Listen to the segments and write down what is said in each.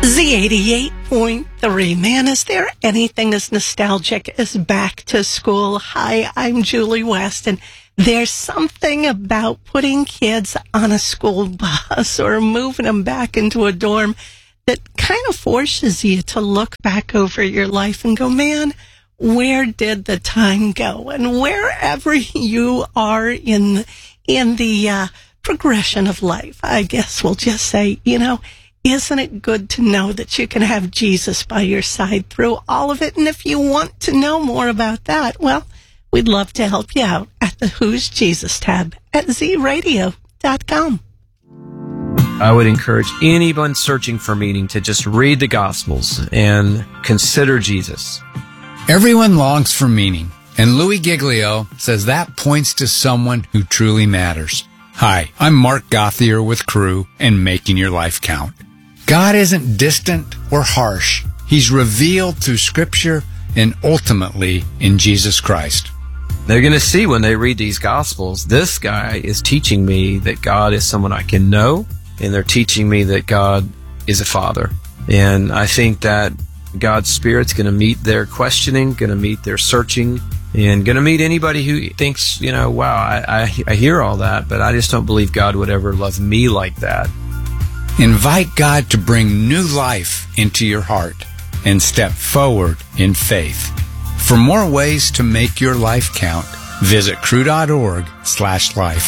Z88.3. Man, is there anything as nostalgic as back to school? Hi, I'm Julie West, and there's something about putting kids on a school bus or moving them back into a dorm that kind of forces you to look back over your life and go, man, where did the time go? And wherever you are in the progression of life, I guess we'll just say, isn't it good to know that you can have Jesus by your side through all of it? And if you want to know more about that, well, we'd love to help you out at the Who's Jesus tab at zradio.com. I would encourage anyone searching for meaning to just read the Gospels and consider Jesus. Everyone longs for meaning, and Louis Giglio says that points to someone who truly matters. Hi, I'm Mark Gauthier with Crew and Making Your Life Count. God isn't distant or harsh. He's revealed through Scripture and ultimately in Jesus Christ. They're going to see when they read these Gospels, this guy is teaching me that God is someone I can know, and they're teaching me that God is a father. And I think that God's Spirit's going to meet their questioning, going to meet their searching, and going to meet anybody who thinks, wow, I hear all that, but I just don't believe God would ever love me like that. Invite God to bring new life into your heart and step forward in faith. For more ways to make your life count, visit crew.org/life.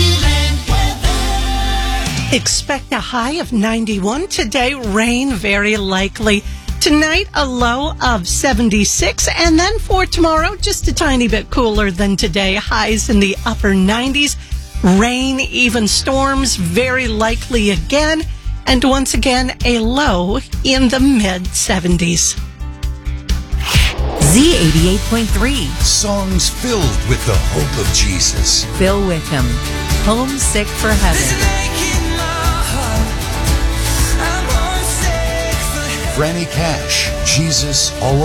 Expect a high of 91 today, rain very likely. Tonight, a low of 76, and then for tomorrow, just a tiny bit cooler than today, highs in the upper 90s. Rain, even storms, very likely again, and once again, a low in the mid-70s. Z88.3. Songs filled with the hope of Jesus. Bill Wickham, Homesick for Heaven. Franny Cash, Jesus All